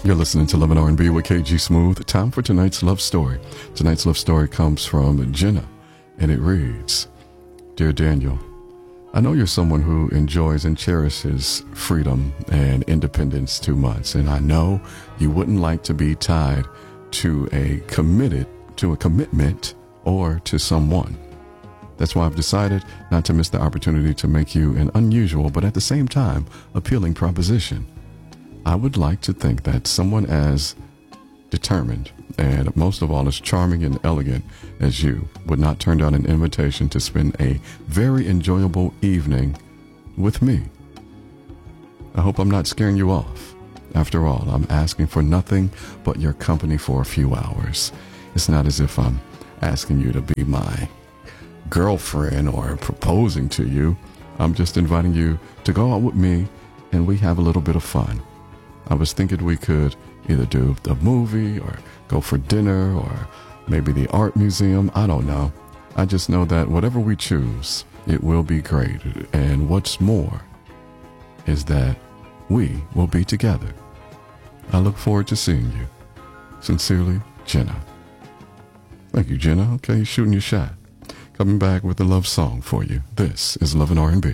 You're listening to Love and R&B with KG Smooth. Time for tonight's love story. Tonight's love story comes from Jenna, and it reads, Dear Daniel, I know you're someone who enjoys and cherishes freedom and independence too much, and I know you wouldn't like to be tied to a commitment or to someone. That's why I've decided not to miss the opportunity to make you an unusual but at the same time appealing proposition. I would like to think that someone as determined and most of all as charming and elegant as you would not turn down an invitation to spend a very enjoyable evening with me. I hope I'm not scaring you off. After all, I'm asking for nothing but your company for a few hours. It's not as if I'm asking you to be my girlfriend or proposing to you. I'm just inviting you to go out with me and we have a little bit of fun. I was thinking we could either do a movie or go for dinner or maybe the art museum. I don't know. I just know that whatever we choose, it will be great. And what's more is that we will be together. I look forward to seeing you. Sincerely, Jenna. Thank you, Jenna. Okay, shooting your shot. Coming back with a love song for you. This is Love and R&B.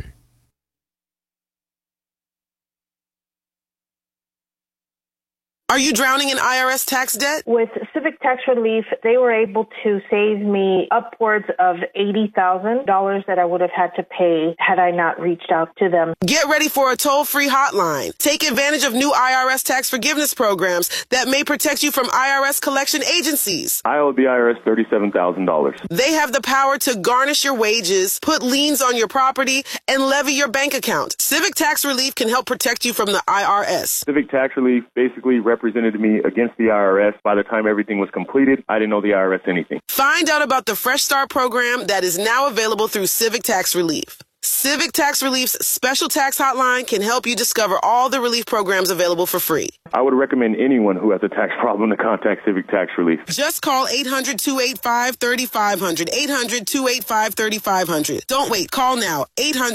Are you drowning in IRS tax debt? With Civic Tax Relief, they were able to save me upwards of $80,000 that I would have had to pay had I not reached out to them. Get ready for a toll-free hotline. Take advantage of new IRS tax forgiveness programs that may protect you from IRS collection agencies. I owe the IRS $37,000. They have the power to garnish your wages, put liens on your property, and levy your bank account. Civic Tax Relief can help protect you from the IRS. Civic Tax Relief basically represented me against the IRS. By the time everything was completed, I didn't owe the IRS anything. Find out about the Fresh Start program that is now available through Civic Tax Relief. Civic Tax Relief's special tax hotline can help you discover all the relief programs available for free. I would recommend anyone who has a tax problem to contact Civic Tax Relief. Just call 800-285-3500, 800-285-3500. Don't wait. Call now.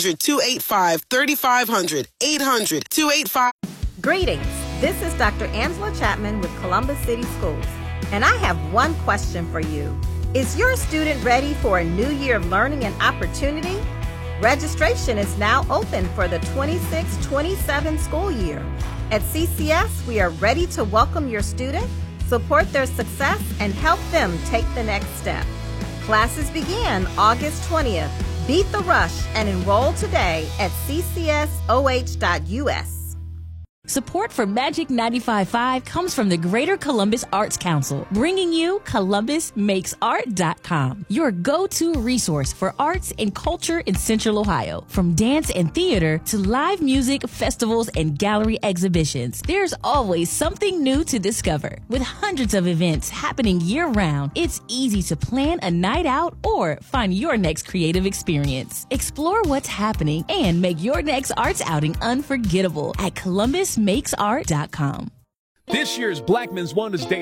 800-285-3500, 800-285. Greetings. This is Dr. Angela Chapman with Columbus City Schools, and I have one question for you. Is your student ready for a new year of learning and opportunity? Registration is now open for the 26-27 school year. At CCS, we are ready to welcome your student, support their success, and help them take the next step. Classes begin August 20th. Beat the rush and enroll today at ccsoh.us. Support for Magic 95.5 comes from the Greater Columbus Arts Council, bringing you ColumbusMakesArt.com, your go-to resource for arts and culture in Central Ohio. From dance and theater to live music, festivals, and gallery exhibitions, there's always something new to discover. With hundreds of events happening year-round, it's easy to plan a night out or find your next creative experience. Explore what's happening and make your next arts outing unforgettable at ColumbusMakesArt.com. This year's Black Men's Wonders Day